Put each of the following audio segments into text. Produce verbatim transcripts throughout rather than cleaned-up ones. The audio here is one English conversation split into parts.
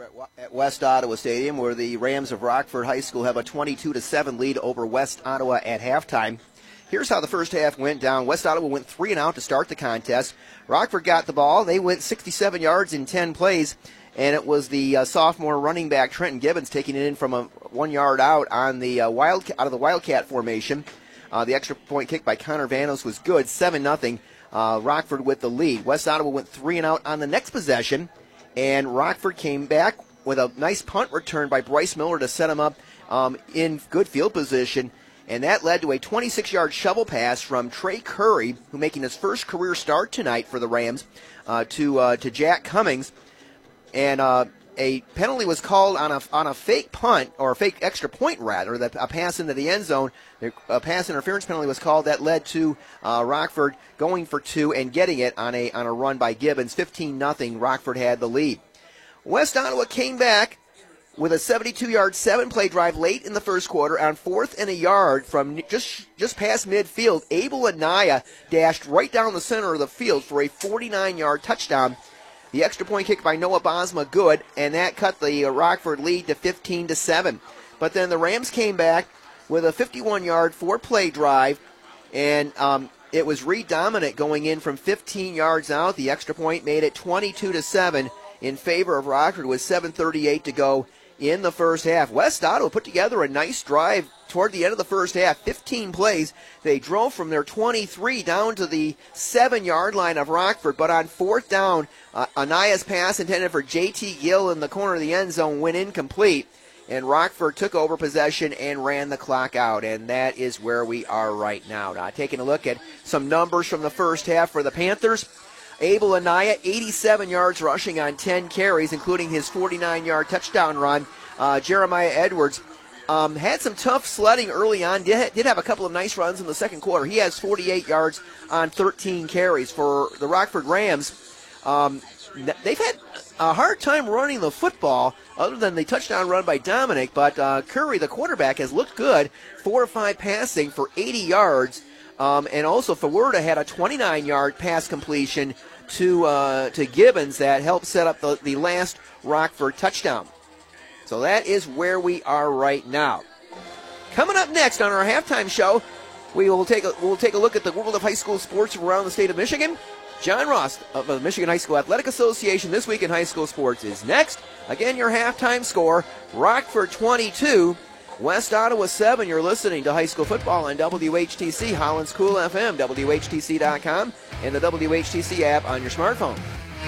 at, at West Ottawa Stadium, where the Rams of Rockford High School have a twenty-two to seven lead over West Ottawa at halftime. Here's how the first half went down. West Ottawa went three and out to start the contest. Rockford got the ball. They went sixty-seven yards in ten plays, and it was the uh, sophomore running back Trenton Gibbons taking it in from a one yard out on the uh, wild out of the Wildcat formation. Uh, the extra point kick by Connor Vanos was good, seven nothing. Uh, Rockford with the lead. West Ottawa went three and out on the next possession, and Rockford came back with a nice punt return by Bryce Miller to set him up um, in good field position. And that led to a twenty-six yard shovel pass from Trey Curry, who making his first career start tonight for the Rams, uh, to uh, to Jack Cummings. And uh, a penalty was called on a on a fake punt, or a fake extra point, rather, that a pass into the end zone. A pass interference penalty was called. That led to uh, Rockford going for two and getting it on a on a run by Gibbons. fifteen nothing, Rockford had the lead. West Ottawa came back with a seventy-two yard, seven-play drive late in the first quarter on fourth and a yard from just just past midfield. Abel Anaya dashed right down the center of the field for a forty-nine yard touchdown. The extra point kick by Noah Bosma good, and that cut the uh, Rockford lead to fifteen to seven. But then the Rams came back with a fifty-one yard, four-play drive, and um, it was Reed Dominic going in from fifteen yards out. The extra point made it twenty-two to seven in favor of Rockford with seven thirty-eight to go in the first half. West Ottawa put together a nice drive toward the end of the first half, fifteen plays. They drove from their twenty-three down to the seven yard line of Rockford, but on fourth down, uh, Anaya's pass intended for J T Gill in the corner of the end zone went incomplete, and Rockford took over possession and ran the clock out, and that is where we are right now. Now, taking a look at some numbers from the first half for the Panthers. Abel Anaya, eighty-seven yards rushing on ten carries, including his forty-nine yard touchdown run. Uh, Jeremiah Edwards um, had some tough sledding early on, did, did have a couple of nice runs in the second quarter. He has forty-eight yards on thirteen carries. For the Rockford Rams, um, they've had a hard time running the football other than the touchdown run by Dominic, but uh, Curry, the quarterback, has looked good. Four or five passing for eighty yards. Um, and also, Fawerda had a twenty-nine yard pass completion to uh, to Gibbons that helped set up the, the last Rockford touchdown. So that is where we are right now. Coming up next on our halftime show, we will take a, we'll take a look at the world of high school sports around the state of Michigan. John Ross of the Michigan High School Athletic Association This Week in High School Sports is next. Again, your halftime score, Rockford twenty-two, West Ottawa seven. You're listening to high school football on W H T C, Holland's Cool F M, W H T C dot com, and the W H T C app on your smartphone.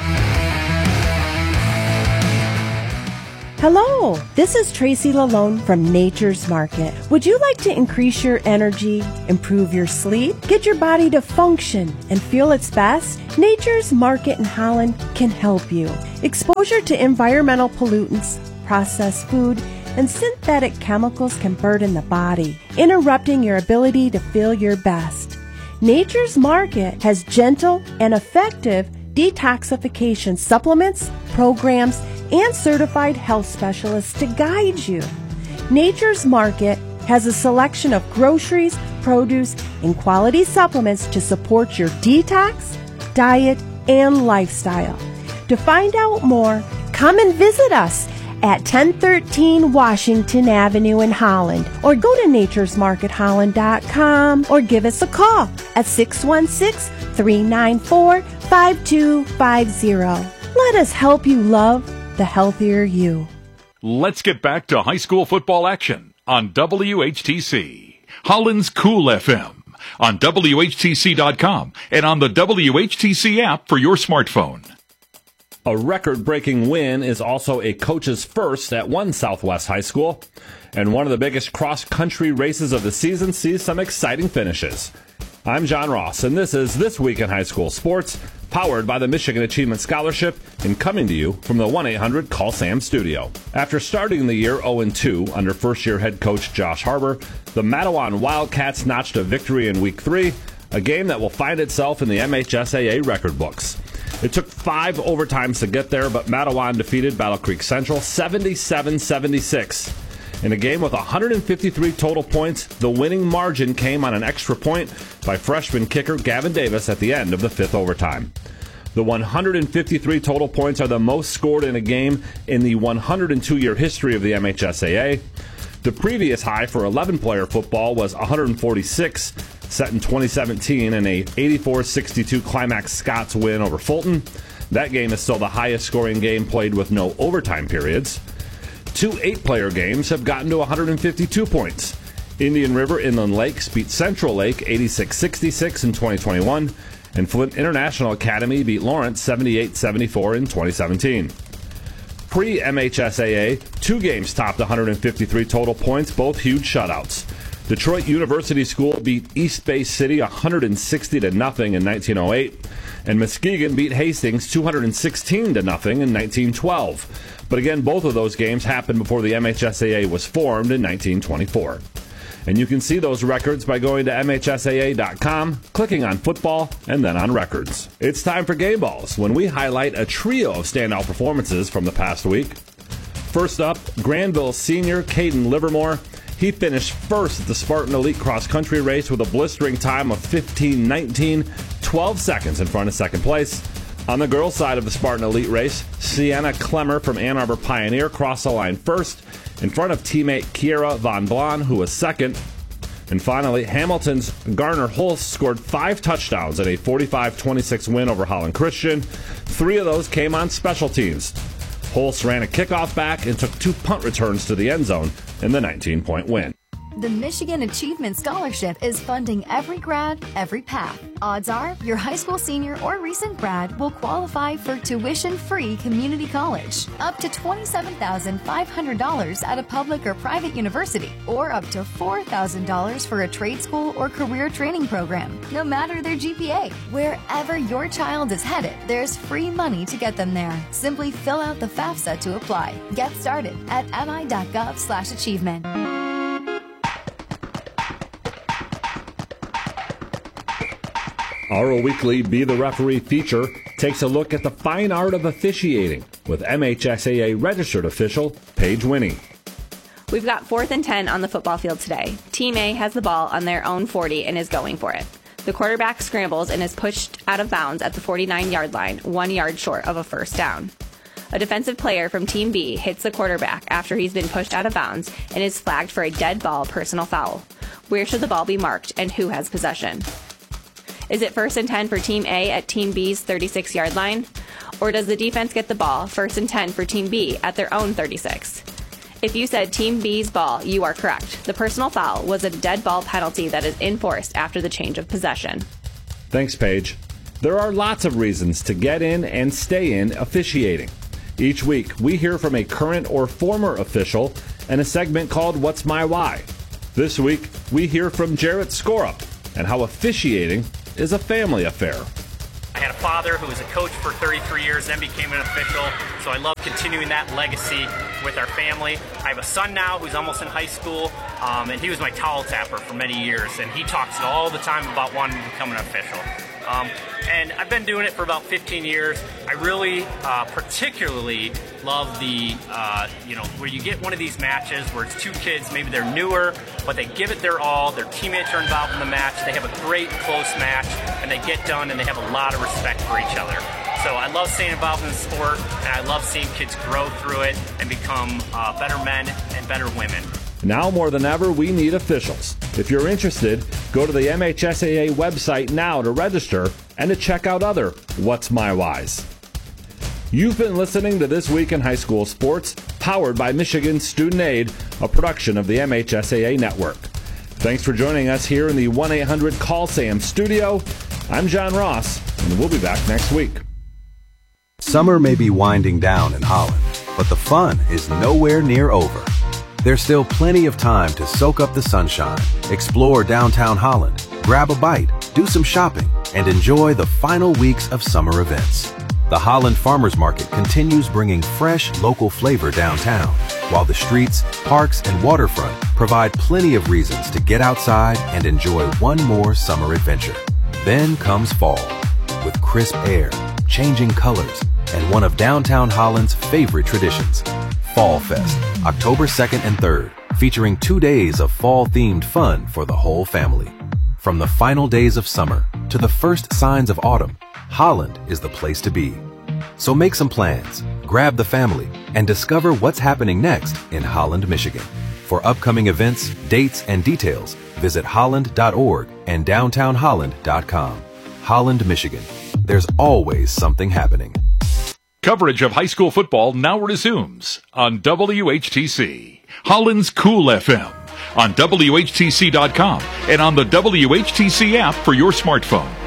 Hello, this is Tracy Lalone from Nature's Market. Would you like to increase your energy, improve your sleep, get your body to function and feel its best? Nature's Market in Holland can help you. Exposure to environmental pollutants, processed food, and synthetic chemicals can burden the body, interrupting your ability to feel your best. Nature's Market has gentle and effective detoxification supplements, programs, and certified health specialists to guide you. Nature's Market has a selection of groceries, produce, and quality supplements to support your detox, diet, and lifestyle. To find out more, come and visit us at ten thirteen Washington Avenue in Holland, or go to natures market holland dot com, or give us a call at six one six, three nine four, five two five zero. Let us help you love the healthier you. Let's get back to high school football action on W H T C, Holland's Cool F M, on W H T C dot com, and on the W H T C app for your smartphone. A record-breaking win is also a coach's first at one Southwest high school, and one of the biggest cross-country races of the season sees some exciting finishes. I'm John Ross, and this is This Week in High School Sports, powered by the Michigan Achievement Scholarship, and coming to you from the one eight hundred call sam studio. After starting the year oh and two under first-year head coach Josh Harbor, the Matawan Wildcats notched a victory in Week three, a game that will find itself in the M H S A A record books. It took five overtimes to get there, but Matawan defeated Battle Creek Central seventy-seven seventy-six. In a game with one hundred fifty-three total points, the winning margin came on an extra point by freshman kicker Gavin Davis at the end of the fifth overtime. The one hundred fifty-three total points are the most scored in a game in the one hundred two-year history of the M H S A A. The previous high for eleven-player football was one hundred forty-six, set in twenty seventeen in a eighty-four sixty-two Climax Scots win over Fulton. That game is still the highest-scoring game played with no overtime periods. Two eight-player games have gotten to one hundred fifty-two points. Indian River Inland Lakes beat Central Lake eighty-six sixty-six in twenty twenty-one, and Flint International Academy beat Lawrence seventy-eight seventy-four in twenty seventeen. Pre-M H S A A, two games topped one hundred fifty-three total points, both huge shutouts. Detroit University School beat East Bay City one hundred sixty to nothing in nineteen oh eight, and Muskegon beat Hastings two hundred sixteen to nothing in nineteen twelve. But again, both of those games happened before the M H S A A was formed in nineteen twenty-four. And you can see those records by going to M H S A A dot com, clicking on football, and then on records. It's time for Game Balls, when we highlight a trio of standout performances from the past week. First up, Granville senior Caden Livermore. He finished first at the Spartan Elite Cross Country race with a blistering time of fifteen nineteen, twelve seconds in front of second place. On the girls' side of the Spartan Elite race, Sienna Clemmer from Ann Arbor Pioneer crossed the line first, in front of teammate Kiera Von Blon, who was second. And finally, Hamilton's Garner Holst scored five touchdowns in a forty-five twenty-six win over Holland Christian. Three of those came on special teams. Holst ran a kickoff back and took two punt returns to the end zone in the nineteen-point win. The Michigan Achievement Scholarship is funding every grad, every path. Odds are your high school senior or recent grad will qualify for tuition-free community college, up to twenty-seven thousand five hundred dollars at a public or private university, or up to four thousand dollars for a trade school or career training program, no matter their G P A. Wherever your child is headed, there's free money to get them there. Simply fill out the FAFSA to apply. Get started at M I dot gov slash achievement. Our weekly Be the Referee feature takes a look at the fine art of officiating with M H S A A registered official Paige Winnie. We've got fourth and ten on the football field today. Team A has the ball on their own forty and is going for it. The quarterback scrambles and is pushed out of bounds at the forty-nine-yard line, one yard short of a first down. A defensive player from Team B hits the quarterback after he's been pushed out of bounds and is flagged for a dead ball personal foul. Where should the ball be marked and who has possession? Is it first and ten for Team A at Team B's thirty-six-yard line? Or does the defense get the ball first and ten for Team B at their own thirty-six? If you said Team B's ball, you are correct. The personal foul was a dead ball penalty that is enforced after the change of possession. Thanks, Paige. There are lots of reasons to get in and stay in officiating. Each week, we hear from a current or former official in a segment called What's My Why? This week, we hear from Jarrett Skorup and how officiating is a family affair. I had a father who was a coach for thirty-three years, then became an official, so I love continuing that legacy with our family. I have a son now who's almost in high school, um, and he was my towel tapper for many years, and he talks all the time about wanting to become an official. Um, and I've been doing it for about fifteen years. I really uh, particularly love the, uh, you know, where you get one of these matches where it's two kids, maybe they're newer, but they give it their all, their teammates are involved in the match, they have a great close match, and they get done and they have a lot of respect for each other. So I love staying involved in the sport, and I love seeing kids grow through it and become uh, better men and better women. Now more than ever, we need officials. If you're interested, go to the M H S A A website now to register and to check out other What's My Whys. You've been listening to This Week in High School Sports, powered by Michigan Student Aid, a production of the M H S A A Network. Thanks for joining us here in the one eight hundred call Sam studio. I'm John Ross, and we'll be back next week. Summer may be winding down in Holland, but the fun is nowhere near over. There's still plenty of time to soak up the sunshine, explore downtown Holland, grab a bite, do some shopping, and enjoy the final weeks of summer events. The Holland Farmers Market continues bringing fresh, local flavor downtown, while the streets, parks, and waterfront provide plenty of reasons to get outside and enjoy one more summer adventure. Then comes fall, with crisp air, changing colors, and one of downtown Holland's favorite traditions, Fall Fest, October second and third, featuring two days of fall-themed fun for the whole family. From the final days of summer to the first signs of autumn, Holland is the place to be. So make some plans, grab the family, and discover what's happening next in Holland, Michigan. For upcoming events, dates, and details, visit holland dot org and downtown holland dot com. Holland, Michigan. There's always something happening. Coverage of high school football now resumes on W H T C, Holland's Cool F M, on W H T C dot com, and on the W H T C app for your smartphone.